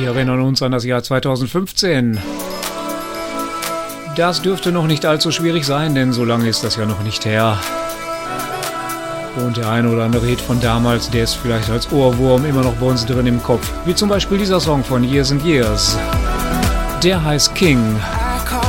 Wir erinnern uns an das Jahr 2015. Das dürfte noch nicht allzu schwierig sein, denn so lange ist das ja noch nicht her. Und der eine oder andere Hit von damals, der ist vielleicht als Ohrwurm immer noch bei uns drin im Kopf. Wie zum Beispiel dieser Song von Years and Years. Der heißt King.